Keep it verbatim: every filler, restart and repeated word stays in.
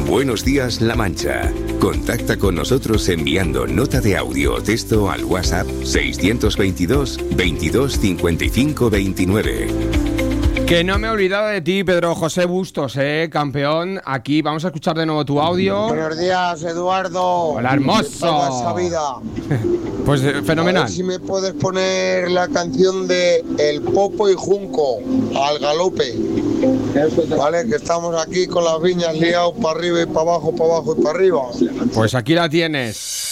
Buenos días, La Mancha. Contacta con nosotros enviando nota de audio o texto al WhatsApp seiscientos veintidós, veintidós cincuenta y cinco veintinueve. Que no me he olvidado de ti, Pedro José Bustos, eh, campeón. Aquí vamos a escuchar de nuevo tu audio. Buenos días, Eduardo. Hola, hermoso. ¿Cómo esa vida? Pues eh, fenomenal. A ver si me puedes poner la canción de El Popo y Junco, al galope. Vale, que estamos aquí con las viñas liados para arriba y para abajo, para abajo y para arriba. Pues aquí la tienes.